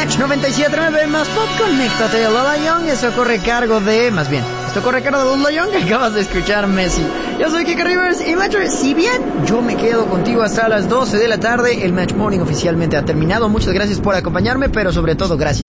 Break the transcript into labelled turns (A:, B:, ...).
A: Match 97.9 más pop, conéctate a Lola Young. Esto corre cargo de Lola Young que acabas de escuchar, Messi. Yo soy Kike Rivers y Metro, si bien yo me quedo contigo hasta las 12 de la tarde, el Match Morning oficialmente ha terminado. Muchas gracias por acompañarme, pero sobre todo gracias